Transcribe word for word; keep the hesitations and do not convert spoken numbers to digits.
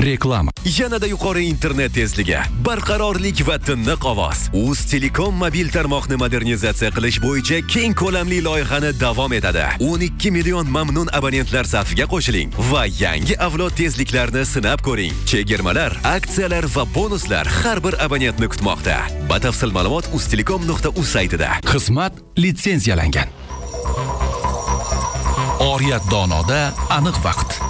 Reklama. Yanada yuqori internet tezligi, barqarorlik va tiniq ovoz. Uz Telekom mobil tarmoqni modernizatsiya qilish bo'yicha keng ko'lamli loyihani davom etadi. o'n ikki million mamnun abonentlar safiga qo'shiling va yangi avlod tezliklarni sinab ko'ring. Chegirmalar, aksiyalar va bonuslar har bir abonentni kutmoqda. Batafsil ma'lumot uztelekom nuqta uz saytida. Xizmat litsenziyalangan. Oriyat donoda aniq vaqt.